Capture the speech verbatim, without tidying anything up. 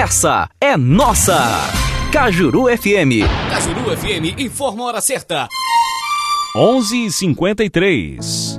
conversa é nossa. Cajuru F M. Cajuru F M informa a hora certa. onze e cinquenta e três.